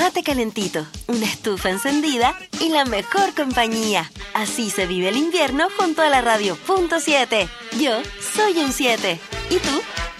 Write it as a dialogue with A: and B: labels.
A: mate calentito, una estufa encendida y la mejor compañía. Así se vive el invierno junto a la Radio Punto 7. Yo soy un 7. ¿Y tú?